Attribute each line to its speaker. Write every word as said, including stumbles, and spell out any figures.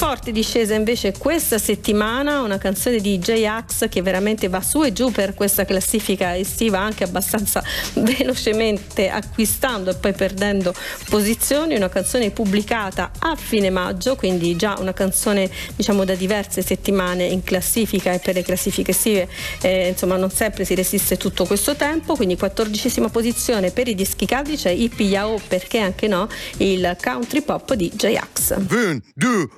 Speaker 1: Forte discesa invece questa settimana, una canzone di J-Ax che veramente va su e giù per questa classifica estiva, anche abbastanza velocemente acquistando e poi perdendo posizioni. Una canzone pubblicata a fine maggio, quindi già una canzone diciamo da diverse settimane in classifica, e per le classifiche estive eh, insomma non sempre si resiste tutto questo tempo. Quindi quattordicesima posizione per i dischi caldi c'è Hippie Yao, perché anche no, il country pop di J-Ax.
Speaker 2: Un, due,